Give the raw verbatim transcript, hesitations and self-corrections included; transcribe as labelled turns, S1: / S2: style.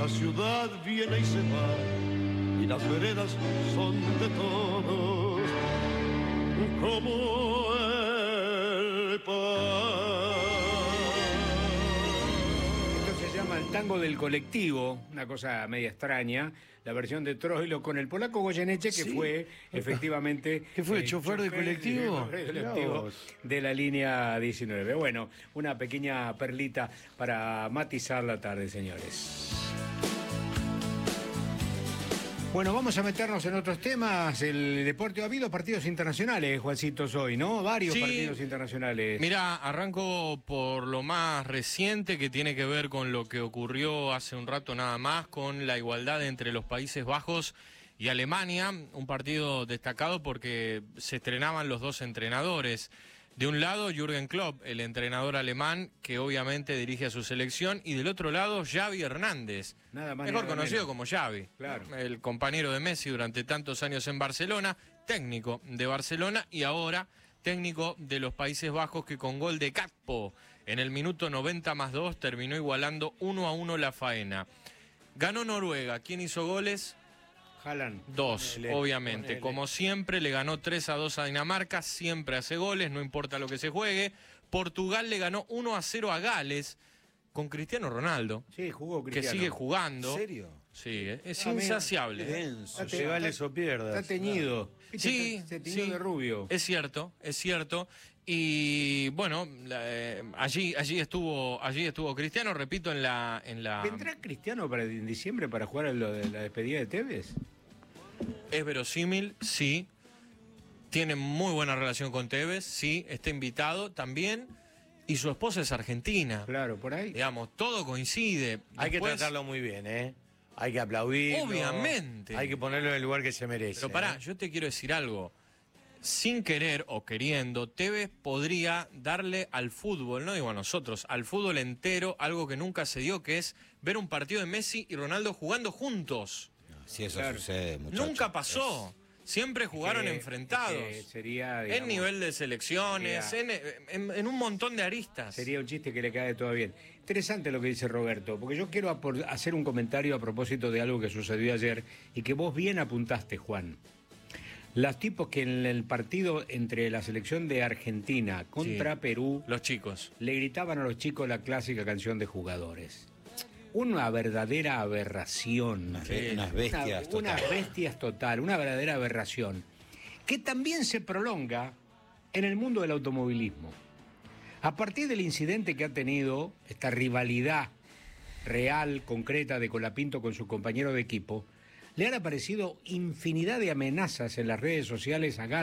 S1: ciudad viene y se va, y las veredas son de todos, como el pan.
S2: Esto se llama el tango del colectivo, una cosa media extraña, la versión de Troilo con el polaco Goyeneche, que
S3: Sí.
S2: fue efectivamente...
S3: ¿Qué fue,
S2: eh,
S3: chofer de colectivo?
S2: chofer de
S3: Mirá
S2: colectivo
S3: vos.
S2: de la línea diecinueve. Bueno, una pequeña perlita para matizar la tarde, señores. Bueno, vamos a meternos en otros temas. El deporte, ha habido partidos internacionales, Juancitos, hoy, ¿no? Varios
S4: Sí.
S2: partidos internacionales.
S4: Mira, arranco por lo más reciente, que tiene que ver con lo que ocurrió hace un rato nada más, con la igualdad entre los Países Bajos y Alemania. Un partido destacado porque se estrenaban los dos entrenadores. De un lado, Jürgen Klopp, el entrenador alemán que obviamente dirige a su selección, y del otro lado, Xavi Hernández,
S2: Nada más,
S4: mejor
S2: nada
S4: conocido
S2: menos.
S4: como Xavi,
S2: Claro.
S4: el compañero de Messi durante tantos años en Barcelona, técnico de Barcelona y ahora técnico de los Países Bajos, que con gol de Gakpo en el minuto noventa más dos terminó igualando uno a uno la faena. Ganó Noruega. ¿Quién hizo goles?
S2: Haaland.
S4: Dos,
S3: Ponele,
S4: obviamente.
S3: ponele.
S4: Como siempre, le ganó tres a dos a Dinamarca, siempre hace goles, no importa lo que se juegue. Portugal le ganó uno a cero a Gales, con Cristiano Ronaldo,
S2: Sí, jugó
S4: que
S2: Cristiano.
S4: sigue jugando.
S3: ¿En serio?
S4: Sí, es, es
S2: Ah, mira.
S4: insaciable.
S3: Denso,
S2: Está-
S3: llegales o pierdas.
S2: Está teñido. ¿Viste?
S4: Sí,
S2: Se- se tiñó
S4: sí,
S2: de rubio.
S4: Es cierto, es cierto. Y bueno, la- eh, allí, allí estuvo, allí estuvo Cristiano, repito, en la, en la.
S2: ¿Vendrá Cristiano para, en diciembre para jugar a lo de la despedida de Tevez?
S4: Es verosímil, sí. Tiene muy buena relación con Tevez, sí. Está invitado también. Y su esposa es argentina.
S2: Claro, por ahí.
S4: Digamos, todo coincide.
S3: Hay que
S4: Después-
S3: tratarlo muy bien, ¿eh? Hay que aplaudirlo.
S4: Obviamente.
S3: Hay que ponerlo en el lugar que se merece.
S4: Pero pará,
S3: ¿eh?
S4: yo te quiero decir algo. Sin querer o queriendo, Tevez podría darle al fútbol, no digo a nosotros, al fútbol entero, algo que nunca se dio, que es ver un partido de Messi y Ronaldo jugando juntos.
S5: Si eso
S2: Claro.
S5: sucede, muchachos.
S4: Nunca pasó. Siempre jugaron
S2: Que-
S4: enfrentados.
S2: que sería,
S4: en
S2: digamos,
S4: nivel de selecciones,
S2: sería-
S4: en, en- en un montón de aristas.
S2: Sería un chiste que le cae todo bien. Interesante lo que dice Roberto, porque yo quiero apor- hacer un comentario a propósito de algo que sucedió ayer y que vos bien apuntaste, Juan. Los tipos que en el partido entre la selección de Argentina contra
S4: Sí.
S2: Perú
S4: Los chicos.
S2: le gritaban a los chicos la clásica canción de jugadores. Una verdadera aberración.
S5: Unas, be- unas bestias
S2: Una- Unas
S5: total.
S2: bestias total, una verdadera aberración. Que también se prolonga en el mundo del automovilismo. A partir del incidente que ha tenido, esta rivalidad real, concreta de Colapinto con su compañero de equipo, le han aparecido infinidad de amenazas en las redes sociales a Gal-